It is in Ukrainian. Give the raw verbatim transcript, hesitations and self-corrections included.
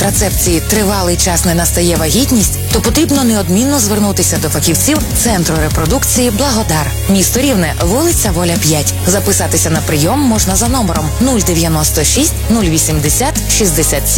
контрацепції тривалий час не настає вагітність, то потрібно неодмінно звернутися до фахівців Центру репродукції «Благодар». Місто Рівне, вулиця Воля, п'ять. Записатися на прийом можна за номером нуль дев'яносто шість нуль вісімдесят шістдесят сім